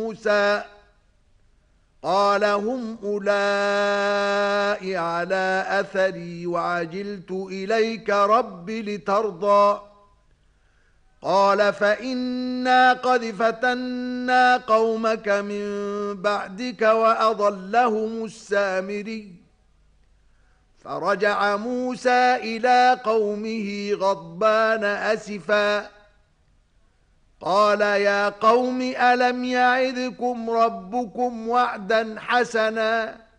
موسى قال هم أولئك على أثري وعجلت إليك رب لترضى قال فإنا قد فتنا قومك من بعدك وأضلهم السامري فرجع موسى إلى قومه غضبان أسفا قال يا قوم ألم يعدكم ربكم وعدا حسنا